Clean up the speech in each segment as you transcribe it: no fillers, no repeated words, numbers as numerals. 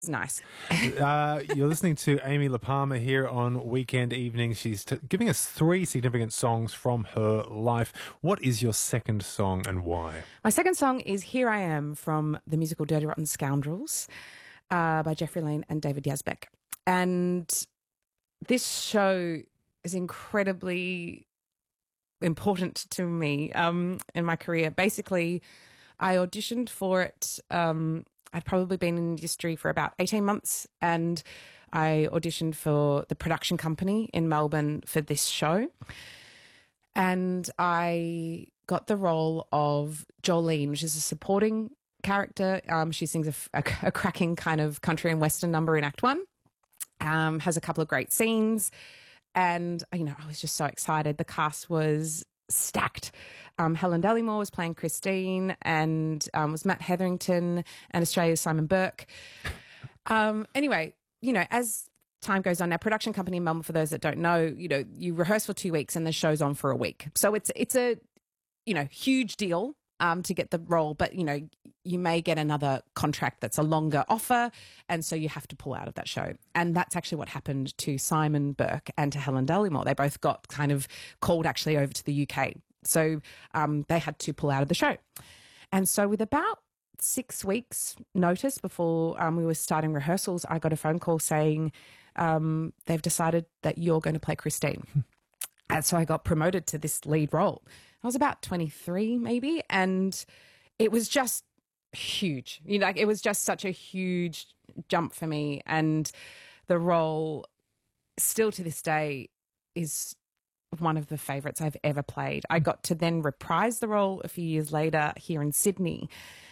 It's nice. You're listening to Amy LaPalmer here on Weekend Evening. She's giving us 3 significant songs from her life. What is your second song and why? My second song is Here I Am from the musical Dirty Rotten Scoundrels by Jeffrey Lane and David Yazbek. And this show is incredibly important to me in my career. Basically, I auditioned for it. I'd probably been in the industry for about 18 months, and I auditioned for the production company in Melbourne for this show. And I got the role of Jolene, which is a supporting character. She sings a cracking kind of country and western number in Act 1, has a couple of great scenes. And, I was just so excited. The cast was stacked. Helen Dallimore was playing Christine, and was Matt Hetherington and Australia's Simon Burke. Anyway, as time goes on, our production company in Melbourne, for those that don't know, you rehearse for 2 weeks and the show's on for a week. So it's a, huge deal to get the role, but, you may get another contract that's a longer offer, and so you have to pull out of that show. And that's actually what happened to Simon Burke and to Helen Dallimore. They both got kind of called actually over to the UK. So they had to pull out of the show. And so with about 6 weeks notice before we were starting rehearsals, I got a phone call saying they've decided that you're going to play Christine. And so I got promoted to this lead role. I was about 23 maybe, and it was just huge. It was just such a huge jump for me. And the role still to this day is one of the favourites I've ever played. I got to then reprise the role a few years later here in Sydney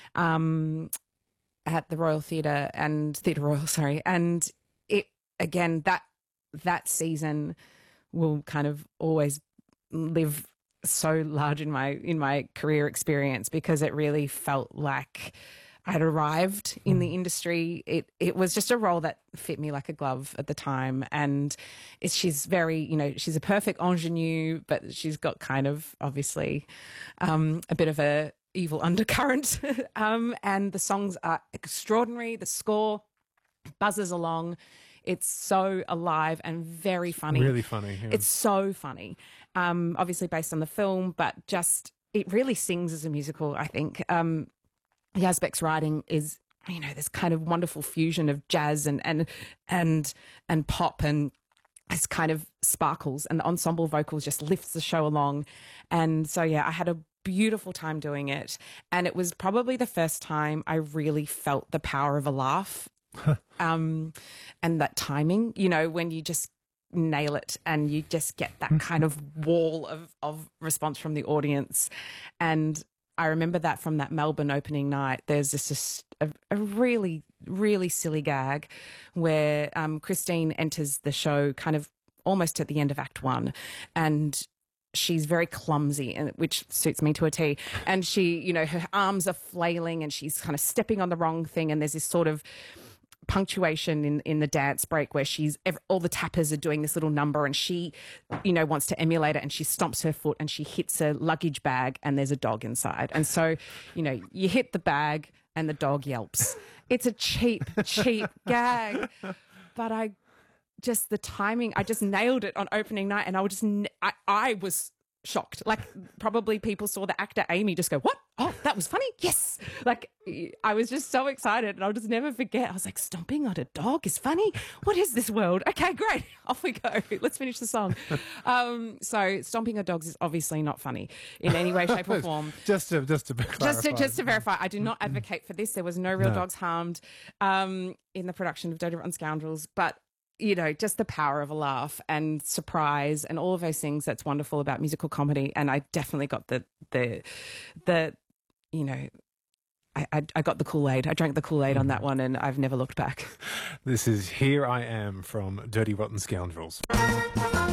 at the Royal Theatre and Theatre Royal, sorry. And it, again, that season will kind of always live so large in my career experience, because it really felt like I'd arrived in the industry. It was just a role that fit me like a glove at the time. And she's very, she's a perfect ingenue, but she's got kind of obviously a bit of a evil undercurrent. And the songs are extraordinary. The score buzzes along. It's so alive and very funny. Really funny. Yeah. It's so funny. Obviously based on the film, but just it really sings as a musical, I think. Yazbek's writing is, this kind of wonderful fusion of jazz and pop, and it's kind of sparkles, and the ensemble vocals just lifts the show along. And so, yeah, I had a beautiful time doing it. And it was probably the first time I really felt the power of a laugh. And that timing, when you just nail it and you just get that kind of wall of response from the audience. And I remember that from that Melbourne opening night, there's just a really, really silly gag where Christine enters the show kind of almost at the end of Act 1, and she's very clumsy, and which suits me to a T. And she, her arms are flailing and she's kind of stepping on the wrong thing. And there's this sort of punctuation in the dance break where all the tappers are doing this little number, and she, wants to emulate it, and she stomps her foot and she hits a luggage bag, and there's a dog inside. And so, you hit the bag and the dog yelps. It's a cheap gag. But the timing, I just nailed it on opening night, and I was shocked. Like, probably people saw the actor Amy just go, "What? Oh, that was funny. Yes." Like, I was just so excited, and I'll just never forget. I was like, stomping on a dog is funny? What is this world? Okay, great. Off we go. Let's finish the song. So stomping on dogs is obviously not funny in any way, shape or form. Just to clarify. Just to verify, I do not advocate for this. There was no real dogs harmed in the production of Dirty Rotten Scoundrels, but just the power of a laugh and surprise and all of those things that's wonderful about musical comedy. And I definitely got the I got the Kool-Aid. I drank the Kool-Aid on that one, and I've never looked back. This is Here I Am from Dirty Rotten Scoundrels.